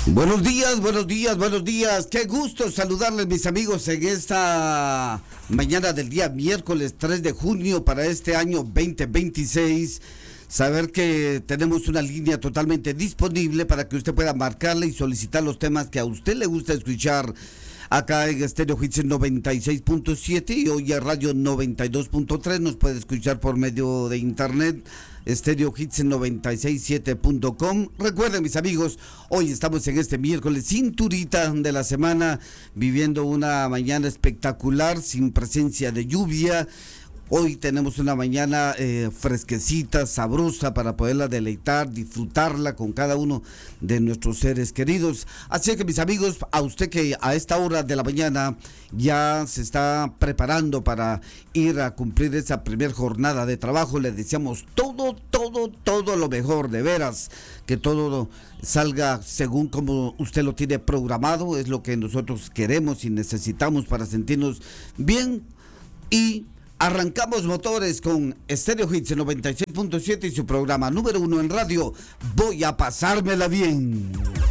Buenos días, buenos días, buenos días. Qué gusto saludarles, mis amigos, en esta mañana del día miércoles 3 de junio para este año 2026. Saber que tenemos una línea totalmente disponible para que usted pueda marcarle y solicitar los temas que a usted le gusta escuchar acá en Estéreo Hits 96.7 y hoy a Radio 92.3. Nos puede escuchar por medio de internet, StereoHits967.com. Recuerden, mis amigos, hoy estamos en este miércoles cinturita de la semana, viviendo una mañana espectacular, sin presencia de lluvia. Hoy tenemos una mañana fresquecita, sabrosa, para poderla deleitar, disfrutarla con cada uno de nuestros seres queridos. Así que, mis amigos, a usted que a esta hora de la mañana ya se está preparando para ir a cumplir esa primer jornada de trabajo, le deseamos todo lo mejor, de veras, que todo salga según como usted lo tiene programado. Es lo que nosotros queremos y necesitamos para sentirnos bien. Y arrancamos motores con Estéreo Hits 96.7 y su programa número 1 en radio, Voy a pasármela bien.